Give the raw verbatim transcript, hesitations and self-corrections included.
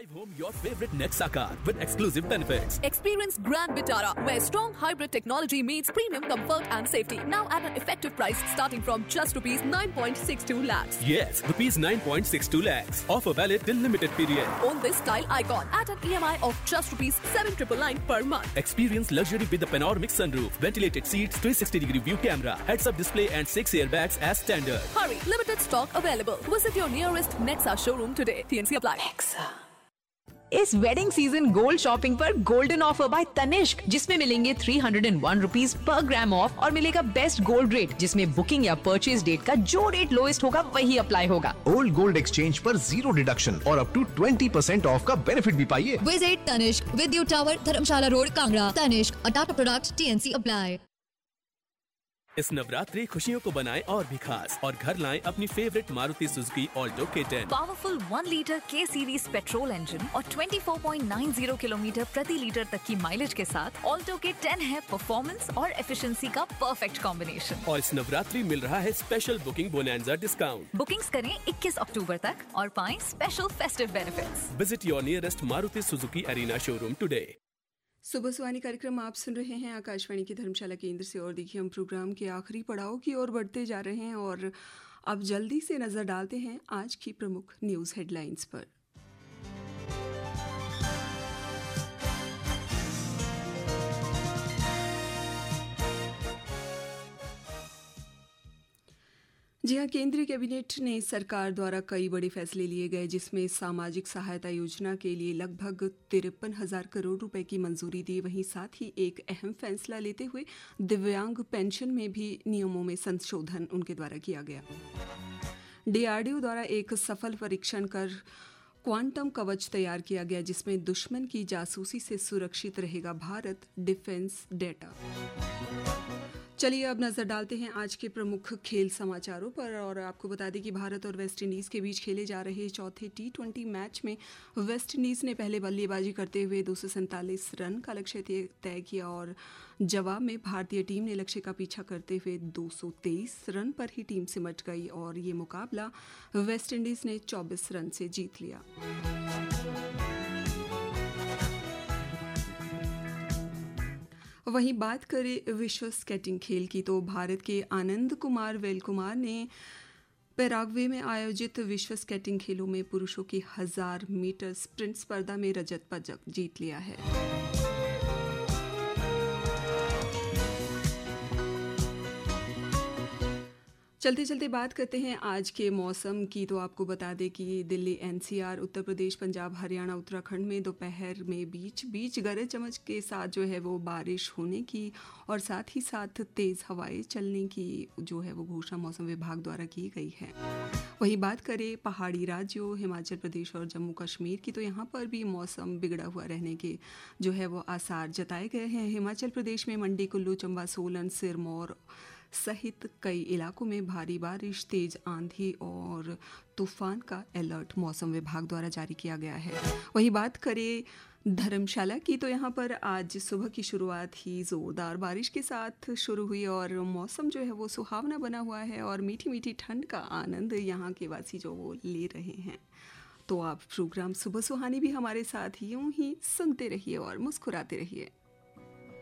Drive home your favorite Nexa car with exclusive benefits. Experience Grand Vitara, where strong hybrid technology meets premium comfort and safety. Now at an effective price starting from just rupees nine point six two lakhs. Yes, rupees nine point six two lakhs. Offer valid till limited period. Own this style icon at an E M I of just rupees seven nine nine nine per month. Experience luxury with the panoramic sunroof, ventilated seats, three sixty degree view camera, heads-up display and six airbags as standard. Hurry, limited stock available. Visit your nearest Nexa showroom today. T N C apply. Nexa. इस wedding season gold shopping पर golden offer bye Tanishq, जिसमें मिलेंगे three hundred one rupees per gram of और मिलेगा best gold rate, जिसमें booking या purchase date का जो रेट लोएस्ट होगा वही अप्लाई होगा। ओल्ड गोल्ड एक्सचेंज पर जीरो डिडक्शन और up to twenty percent of का बेनिफिट भी पाइए। विजिट तनिष्क, विद्युत टावर, धर्मशाला रोड, कांगड़ा। तनिष्क, अ Tata product, T N C apply. इस नवरात्रि खुशियों को बनाएं और भी खास और घर लाएं अपनी फेवरेट मारुति सुजुकी ऑल्टो के टेन। पावरफुल वन लीटर के सीरीज पेट्रोल इंजन और चौबीस पॉइंट नौ ज़ीरो किलोमीटर प्रति लीटर तक की माइलेज के साथ ऑल्टो के टेन है परफॉर्मेंस और एफिशिएंसी का परफेक्ट कॉम्बिनेशन। और इस नवरात्रि मिल रहा है स्पेशल बुकिंग बोनैंजा डिस्काउंट। बुकिंग्स करें इक्कीस अक्टूबर तक और पाएं special festive benefits. Visit your nearest Maruti Suzuki arena showroom today. सुबह सुहानी कार्यक्रम आप सुन रहे हैं आकाशवाणी के धर्मशाला केंद्र से और देखिए हम प्रोग्राम के आखिरी पड़ाव की ओर बढ़ते जा रहे हैं और अब जल्दी से नज़र डालते हैं आज की प्रमुख न्यूज़ हेडलाइंस पर। जी हाँ, केंद्रीय कैबिनेट ने सरकार द्वारा कई बड़े फैसले लिए गए, जिसमें सामाजिक सहायता योजना के लिए लगभग तिरपन हजार करोड़ रुपए की मंजूरी दी। वहीं साथ ही एक अहम फैसला लेते हुए दिव्यांग पेंशन में भी नियमों में संशोधन उनके द्वारा किया गया। डीआरडीओ द्वारा एक सफल परीक्षण कर क्वांटम कवच तैयार किया गया, जिसमें दुश्मन की जासूसी से सुरक्षित रहेगा भारत डिफेंस डेटा। चलिए अब नज़र डालते हैं आज के प्रमुख खेल समाचारों पर और आपको बता दें कि भारत और वेस्टइंडीज़ के बीच खेले जा रहे चौथे टी ट्वेंटी मैच में वेस्टइंडीज़ ने पहले बल्लेबाजी करते हुए दो सौ सैंतालीस रन का लक्ष्य तय किया और जवाब में भारतीय टीम ने लक्ष्य का पीछा करते हुए दो सौ तेईस रन पर ही टीम सिमट गई और ये मुकाबला वेस्टइंडीज़ ने चौबीस रन से जीत लिया। वहीं बात करें विश्व स्केटिंग खेल की तो भारत के आनंद कुमार वेलकुमार ने पैराग्वे में आयोजित विश्व स्केटिंग खेलों में पुरुषों की हजार मीटर स्प्रिंट स्पर्धा में रजत पदक जीत लिया है। चलते चलते बात करते हैं आज के मौसम की तो आपको बता दें कि दिल्ली, एनसीआर, उत्तर प्रदेश, पंजाब, हरियाणा, उत्तराखंड में दोपहर में बीच बीच गरज चमक के साथ जो है वो बारिश होने की और साथ ही साथ तेज़ हवाएं चलने की जो है वो घोषणा मौसम विभाग द्वारा की गई है। वहीं बात करें पहाड़ी राज्यों हिमाचल प्रदेश और जम्मू कश्मीर की तो यहाँ पर भी मौसम बिगड़ा हुआ रहने के जो है वो आसार जताए गए हैं। हिमाचल प्रदेश में मंडी, कुल्लू, चंबा, सोलन, सिरमौर सहित कई इलाकों में भारी बारिश, तेज आंधी और तूफान का अलर्ट मौसम विभाग द्वारा जारी किया गया है। वहीं बात करें धर्मशाला की तो यहाँ पर आज सुबह की शुरुआत ही ज़ोरदार बारिश के साथ शुरू हुई और मौसम जो है वो सुहावना बना हुआ है और मीठी मीठी ठंड का आनंद यहाँ के वासी जो वो ले रहे हैं। तो आप प्रोग्राम सुबह सुहानी भी हमारे साथ यूं ही सुनते रहिए और मुस्कुराते रहिए।